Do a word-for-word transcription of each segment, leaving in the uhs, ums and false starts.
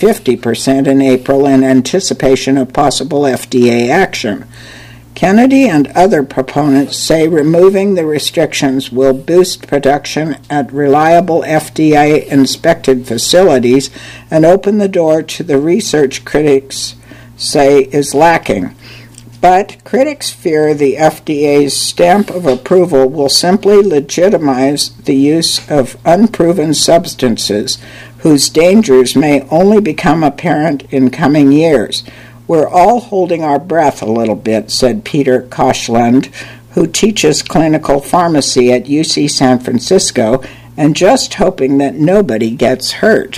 fifty percent in April in anticipation of possible F D A action. Kennedy and other proponents say removing the restrictions will boost production at reliable F D A-inspected facilities and open the door to the research critics say is lacking. But critics fear the F D A's stamp of approval will simply legitimize the use of unproven substances whose dangers may only become apparent in coming years. We're all holding our breath a little bit, said Peter Koshland, who teaches clinical pharmacy at U C San Francisco, and just hoping that nobody gets hurt.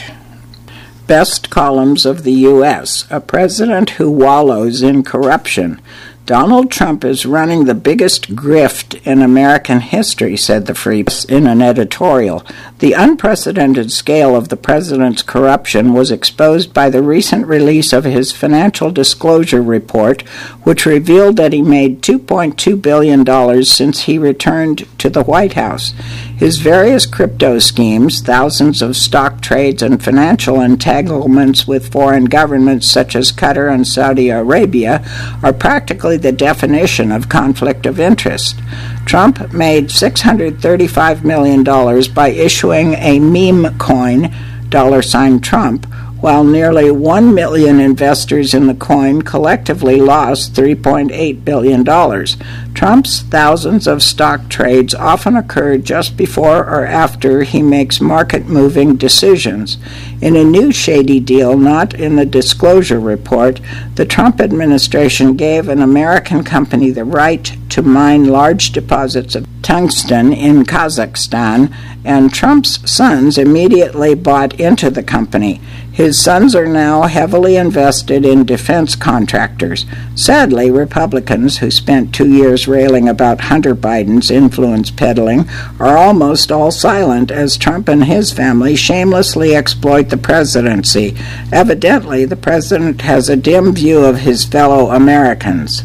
Best columns of the U S, a president who wallows in corruption. Donald Trump is running the biggest grift in American history, said the Free Press in an editorial. The unprecedented scale of the president's corruption was exposed by the recent release of his financial disclosure report, which revealed that he made two point two billion dollars since he returned to the White House. His various crypto schemes, thousands of stock trades, and financial entanglements with foreign governments such as Qatar and Saudi Arabia are practically the definition of conflict of interest. Trump made six hundred thirty-five million dollars by issuing a meme coin, dollar sign Trump, while nearly one million investors in the coin collectively lost three point eight billion dollars. Trump's thousands of stock trades often occur just before or after he makes market-moving decisions. In a new shady deal not in the disclosure report, the Trump administration gave an American company the right to mine large deposits of tungsten in Kazakhstan, and Trump's sons immediately bought into the company. His sons are now heavily invested in defense contractors. Sadly, Republicans, who spent two years railing about Hunter Biden's influence peddling, are almost all silent as Trump and his family shamelessly exploit the presidency. Evidently, the president has a dim view of his fellow Americans.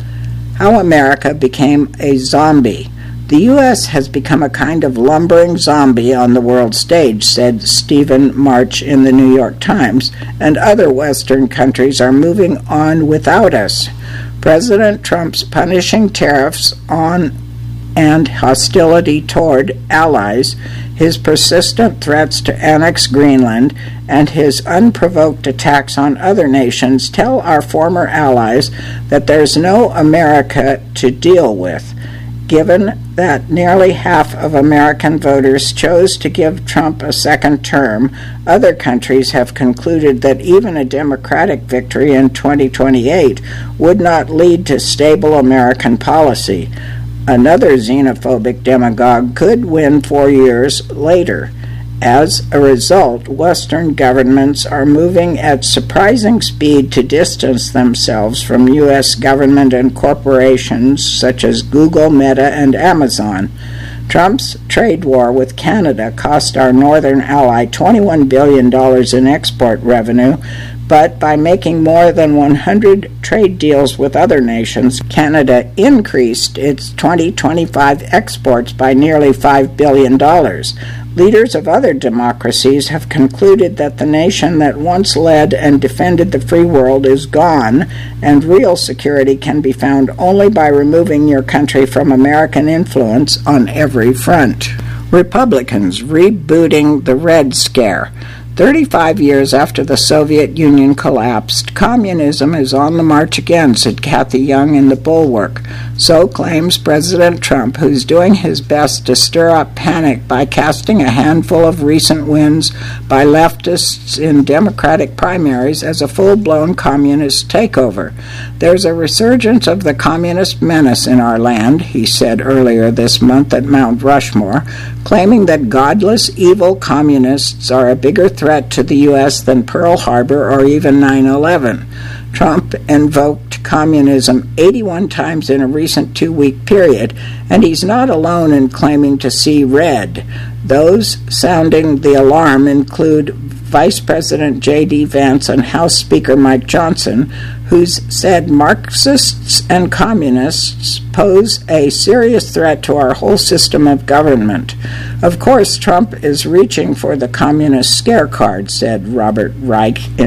How America became a zombie. The U S has become a kind of lumbering zombie on the world stage, said Stephen March in the New York Times, and other Western countries are moving on without us. President Trump's punishing tariffs on and hostility toward allies, his persistent threats to annex Greenland, and his unprovoked attacks on other nations tell our former allies that there's no America to deal with. Given that nearly half of American voters chose to give Trump a second term, other countries have concluded that even a Democratic victory in twenty twenty-eight would not lead to stable American policy. Another xenophobic demagogue could win four years later. As a result, Western governments are moving at surprising speed to distance themselves from U S government and corporations such as Google, Meta, and Amazon. Trump's trade war with Canada cost our northern ally twenty-one billion dollars in export revenue, but by making more than one hundred trade deals with other nations, Canada increased its twenty twenty-five exports by nearly five billion dollars. Leaders of other democracies have concluded that the nation that once led and defended the free world is gone, and real security can be found only by removing your country from American influence on every front. Republicans rebooting the Red Scare. Thirty-five years after the Soviet Union collapsed, communism is on the march again, said Kathy Young in The Bulwark. So claims President Trump, who's doing his best to stir up panic by casting a handful of recent wins by leftists in Democratic primaries as a full-blown communist takeover. There's a resurgence of the communist menace in our land, he said earlier this month at Mount Rushmore, claiming that godless, evil communists are a bigger threat to the U S than Pearl Harbor or even nine eleven. Trump invoked communism eighty-one times in a recent two-week period, and he's not alone in claiming to see red. Those sounding the alarm include Vice President J D Vance and House Speaker Mike Johnson, who's said Marxists and communists pose a serious threat to our whole system of government. Of course, Trump is reaching for the communist scare card, said Robert Reich in